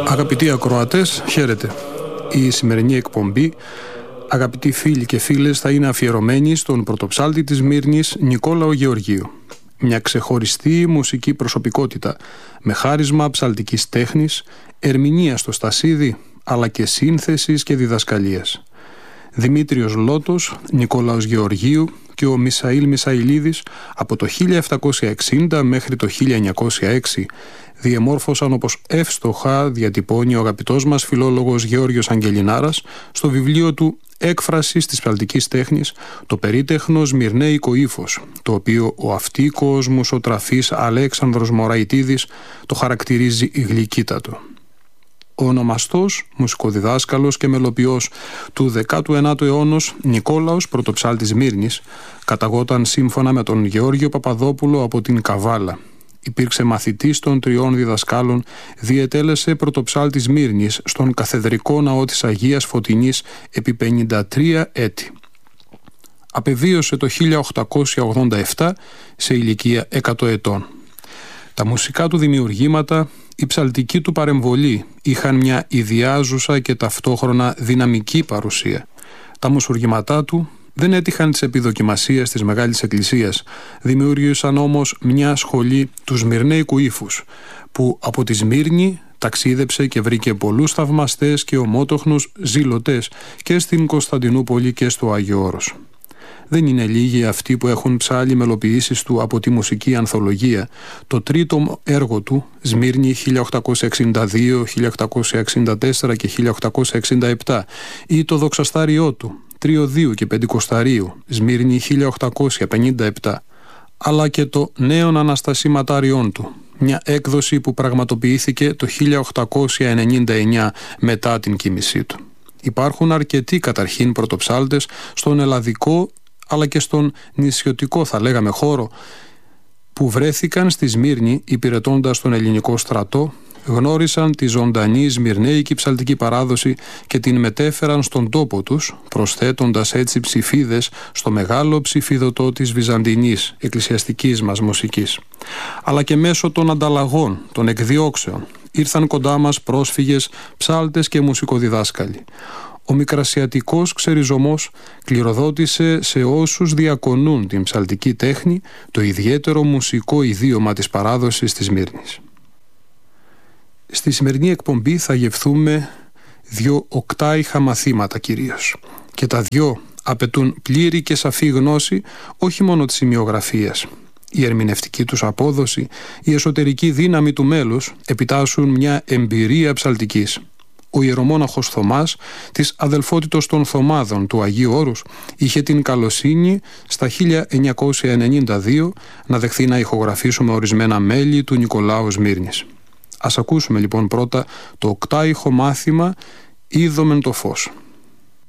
Αγαπητοί ακροατές, χαίρετε. Η σημερινή εκπομπή, αγαπητοί φίλοι και φίλες, θα είναι αφιερωμένη στον πρωτοψάλτη της Σμύρνης, Νικόλαο Γεωργίου. Μια ξεχωριστή μουσική προσωπικότητα, με χάρισμα ψαλτικής τέχνης, ερμηνείας στο στασίδι, αλλά και σύνθεσης και διδασκαλίας. Δημήτριος Λότος, Νικόλαος Γεωργίου και ο Μισαήλ Μισαηλίδης από το 1760 μέχρι το 1906 διεμόρφωσαν, όπως εύστοχα διατυπώνει ο αγαπητός μας φιλόλογος Γεώργιος Αγγελινάρας στο βιβλίο του «Έκφρασης της ψαλτικής τέχνης», το περίτεχνο σμυρνέικο ύφος, το οποίο ο αυτίκος μουσοτραφής Αλέξανδρος Μωραϊτίδης το χαρακτηρίζει γλυκύτατο. Ο ονομαστός, μουσικοδιδάσκαλος και μελοποιός του 19ου αιώνος Νικόλαος, πρωτοψάλτης Σμύρνης, καταγόταν σύμφωνα με τον Γεώργιο Παπαδόπουλο από την Καβάλα. Υπήρξε μαθητής των τριών διδασκάλων, διετέλεσε πρωτοψάλτης Σμύρνης στον καθεδρικό ναό της Αγίας Φωτεινής επί 53 έτη. Απεβίωσε το 1887 σε ηλικία 100 ετών. Τα μουσικά του δημιουργήματα, η ψαλτική του παρεμβολή είχαν μια ιδιάζουσα και ταυτόχρονα δυναμική παρουσία. Τα μουσουργήματά του δεν έτυχαν της επιδοκιμασίας της Μεγάλης Εκκλησίας, δημιούργησαν όμως μια σχολή του σμυρνέικου ύφους, που από τη Σμύρνη ταξίδεψε και βρήκε πολλούς θαυμαστές και ομότοχνους ζηλωτές και στην Κωνσταντινούπολη και στο Άγιο Όρος. Δεν είναι λίγοι αυτοί που έχουν ψάλει μελοποιήσεις του από τη μουσική ανθολογία, το τρίτο έργο του, Σμύρνη 1862, 1864 και 1867, ή το δοξαστάριό του, Τριωδίου και Πεντηκοσταρίου, Σμύρνη 1857, αλλά και το νέον αναστασιματάριόν του, μια έκδοση που πραγματοποιήθηκε το 1899 μετά την κοίμησή του. Υπάρχουν αρκετοί καταρχήν πρωτοψάλτες στον ελλαδικό αλλά και στον νησιωτικό, θα λέγαμε, χώρο, που βρέθηκαν στη Σμύρνη υπηρετώντας τον ελληνικό στρατό, γνώρισαν τη ζωντανή σμυρνέικη ψαλτική παράδοση και την μετέφεραν στον τόπο τους, προσθέτοντας έτσι ψηφίδες στο μεγάλο ψηφίδωτο της βυζαντινής εκκλησιαστικής μας μουσικής. Αλλά και μέσω των ανταλλαγών, των εκδιώξεων, ήρθαν κοντά μας πρόσφυγες, ψάλτες και μουσικοδιδάσκαλοι. Ο μικρασιατικός ξεριζωμός κληροδότησε σε όσους διακονούν την ψαλτική τέχνη το ιδιαίτερο μουσικό ιδίωμα της παράδοσης της Σμύρνης. Στη σημερινή εκπομπή θα γευθούμε 2 οκτάιχα μαθήματα κυρίως, και τα 2 απαιτούν πλήρη και σαφή γνώση όχι μόνο της σημειογραφίας. Η ερμηνευτική τους απόδοση, η εσωτερική δύναμη του μέλους επιτάσσουν μια εμπειρία ψαλτικής. Ο ιερομόναχος Θωμάς της αδελφότητος των Θωμάδων του Αγίου Όρους είχε την καλοσύνη στα 1992 να δεχθεί να ηχογραφήσουμε ορισμένα μέλη του Νικολάου Σμύρνης. Ας ακούσουμε λοιπόν πρώτα το οκτάιχο μάθημα «Είδομεν το φως».